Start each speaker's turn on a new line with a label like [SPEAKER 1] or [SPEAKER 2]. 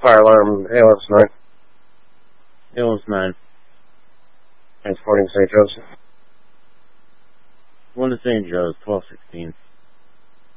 [SPEAKER 1] Fire alarm, ALS 9.
[SPEAKER 2] ALS 9.
[SPEAKER 1] Transporting St. Joseph.
[SPEAKER 2] 1 to St. Joe's, 1216.